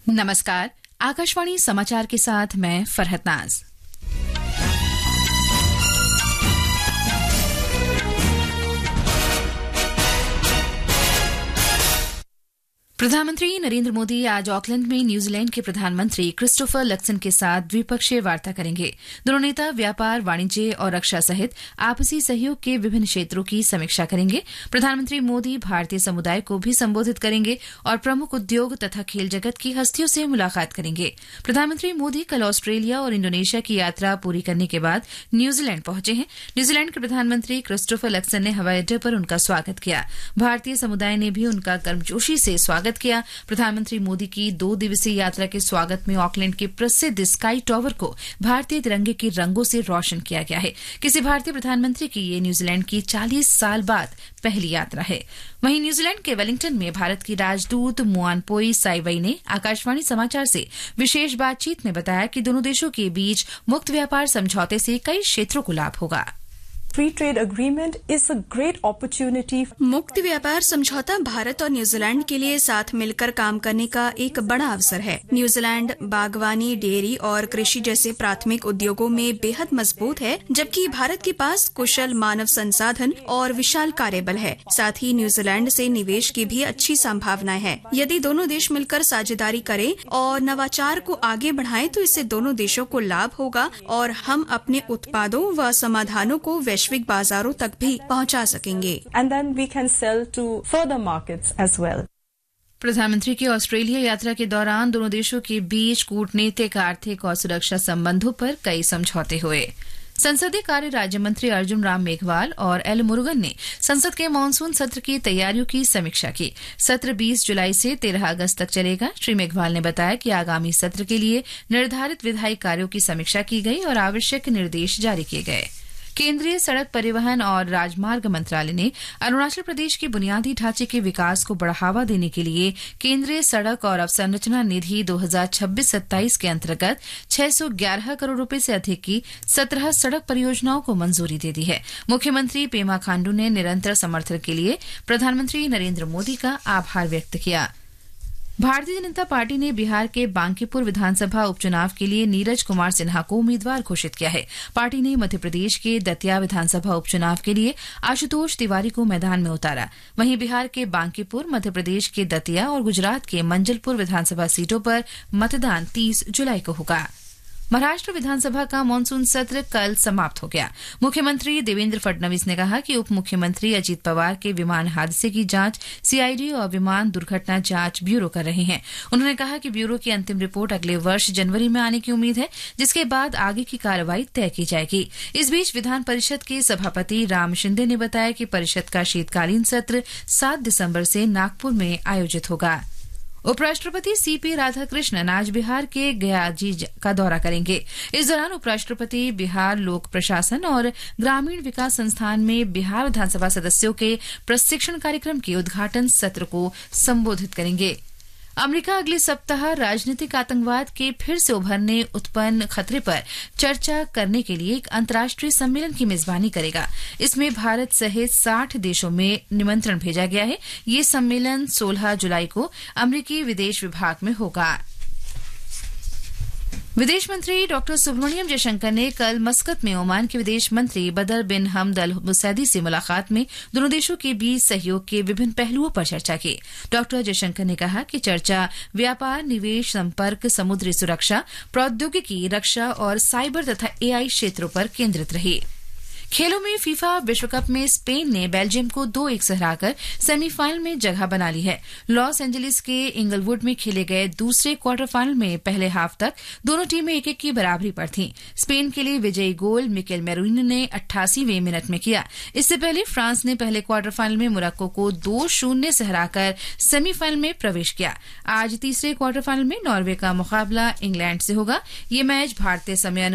नमस्कार, आकाशवाणी समाचार के साथ मैं फरहत नाज। प्रधानमंत्री नरेंद्र मोदी आज ऑकलैंड में न्यूजीलैंड के प्रधानमंत्री क्रिस्टोफर लक्सन के साथ द्विपक्षीय वार्ता करेंगे। दोनों नेता व्यापार, वाणिज्य और रक्षा सहित आपसी सहयोग के विभिन्न क्षेत्रों की समीक्षा करेंगे। प्रधानमंत्री मोदी भारतीय समुदाय को भी संबोधित करेंगे और प्रमुख उद्योग तथा खेल जगत की हस्तियों से मुलाकात करेंगे। प्रधानमंत्री मोदी कल ऑस्ट्रेलिया और इंडोनेशिया की यात्रा पूरी करने के बाद न्यूजीलैंड पहुंचे हैं। न्यूजीलैंड के प्रधानमंत्री क्रिस्टोफर लक्सन ने हवाई अड्डे पर उनका स्वागत किया। भारतीय समुदाय ने भी उनका गर्मजोशी से स्वागत किया। प्रधानमंत्री मोदी की 2 दिवसीय यात्रा के स्वागत में ऑकलैंड के प्रसिद्ध स्काई टावर को भारतीय तिरंगे के रंगों से रोशन किया गया है। किसी भारतीय प्रधानमंत्री की ये न्यूजीलैंड की 40 साल बाद पहली यात्रा है। वहीं न्यूजीलैंड के वेलिंगटन में भारत की राजदूत मुआनपोई साइवई ने आकाशवाणी समाचार से विशेष बातचीत में बताया कि दोनों देशों के बीच मुक्त व्यापार समझौते से कई क्षेत्रों को लाभ होगा। Free trade agreement is a great opportunity. मुक्त व्यापार समझौता भारत और न्यूजीलैंड के लिए साथ मिलकर काम करने का एक बड़ा अवसर है। न्यूजीलैंड बागवानी, डेयरी और कृषि जैसे प्राथमिक उद्योगों में बेहद मजबूत है, जबकि भारत के पास कुशल मानव संसाधन और विशाल कार्यबल है। साथ ही न्यूजीलैंड से निवेश की भी अच्छी संभावनाएं है। यदि दोनों देश मिलकर साझेदारी करें और नवाचार को आगे बढ़ाएं, तो इससे दोनों देशों को लाभ होगा और हम अपने उत्पादों व समाधानों को वैश्विक बाजारों तक भी पहुंचा सकेंगे। And then we can sell to further markets as well. प्रधानमंत्री की ऑस्ट्रेलिया यात्रा के दौरान दोनों देशों के बीच कूटनीतिक, आर्थिक और सुरक्षा संबंधों पर कई समझौते हुए। संसदीय कार्य राज्य मंत्री अर्जुन राम मेघवाल और एल मुरुगन ने संसद के मानसून सत्र की तैयारियों की समीक्षा की। सत्र 20 जुलाई से 13 अगस्त तक चलेगा। श्री मेघवाल ने बताया कि आगामी सत्र के लिए निर्धारित विधायी कार्यों की समीक्षा की गई और आवश्यक निर्देश जारी किए गए। केंद्रीय सड़क परिवहन और राजमार्ग मंत्रालय ने अरुणाचल प्रदेश के बुनियादी ढांचे के विकास को बढ़ावा देने के लिए केंद्रीय सड़क और अवसंरचना निधि 2026-27 के अंतर्गत 611 करोड़ रुपए से अधिक की 17 सड़क परियोजनाओं को मंजूरी दे दी है। मुख्यमंत्री पेमा खांडू ने निरंतर समर्थन के लिए प्रधानमंत्री नरेंद्र मोदी का आभार व्यक्त किया। भारतीय जनता पार्टी ने बिहार के बांकीपुर विधानसभा उपचुनाव के लिए नीरज कुमार सिन्हा को उम्मीदवार घोषित किया है। पार्टी ने मध्य प्रदेश के दतिया विधानसभा उपचुनाव के लिए आशुतोष तिवारी को मैदान में उतारा। वहीं बिहार के बांकीपुर, मध्य प्रदेश के दतिया और गुजरात के मंजलपुर विधानसभा सीटों पर मतदान 30 जुलाई को होगा। महाराष्ट्र विधानसभा का मानसून सत्र कल समाप्त हो गया। मुख्यमंत्री देवेंद्र फडणवीस ने कहा कि उप मुख्यमंत्री अजीत पवार के विमान हादसे की जांच सीआईडी और विमान दुर्घटना जांच ब्यूरो कर रहे हैं। उन्होंने कहा कि ब्यूरो की अंतिम रिपोर्ट अगले वर्ष जनवरी में आने की उम्मीद है, जिसके बाद आगे की कार्रवाई तय की जाएगी। इस बीच विधान परिषद के सभापति राम शिंदे ने बताया कि परिषद का शीतकालीन सत्र 7 दिसंबर से नागपुर में आयोजित होगा। उपराष्ट्रपति सीपी राधाकृष्णन आज बिहार के गयाजी का दौरा करेंगे। इस दौरान उपराष्ट्रपति बिहार लोक प्रशासन और ग्रामीण विकास संस्थान में बिहार विधानसभा सदस्यों के प्रशिक्षण कार्यक्रम के उद्घाटन सत्र को संबोधित करेंगे। अमेरिका अगले सप्ताह राजनीतिक आतंकवाद के फिर से उभरने उत्पन्न खतरे पर चर्चा करने के लिए एक अंतर्राष्ट्रीय सम्मेलन की मेजबानी करेगा। इसमें भारत सहित 60 देशों में निमंत्रण भेजा गया है। ये सम्मेलन 16 जुलाई को अमेरिकी विदेश विभाग में होगा। विदेश मंत्री डॉ सुब्रमण्यम जयशंकर ने कल मस्कत में ओमान के विदेश मंत्री बदर बिन हमद अल मुसैदी से मुलाकात में दोनों देशों के बीच सहयोग के विभिन्न पहलुओं पर चर्चा की। डॉ जयशंकर ने कहा कि चर्चा व्यापार, निवेश, संपर्क, समुद्री सुरक्षा, प्रौद्योगिकी, रक्षा और साइबर तथा एआई क्षेत्रों पर केंद्रित रही। खेलों में फीफा विश्व कप में स्पेन ने बेल्जियम को 2-1 से हराकर सेमीफाइनल में जगह बना ली है। लॉस एंजलिस के इंगलवुड में खेले गए दूसरे क्वार्टर फाइनल में पहले हाफ तक दोनों टीमें 1-1 की बराबरी पर थीं। स्पेन के लिए विजयी गोल मिकेल मेरोइनो ने 88वें मिनट में किया। इससे पहले फ्रांस ने पहले क्वार्टर फाइनल में मोरक्को को 2-0 से हराकर सेमीफाइनल में प्रवेश किया। आज तीसरे क्वार्टर फाइनल में नॉर्वे का मुकाबला इंग्लैंड से होगा। ये मैच भारतीय समय